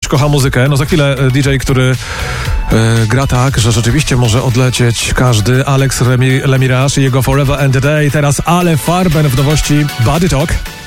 kocha muzykę. No za chwilę DJ, który gra tak, że rzeczywiście może odlecieć każdy. Alex Lemirage i jego Forever and a Day. Teraz Ale Farben w nowości Body Talk.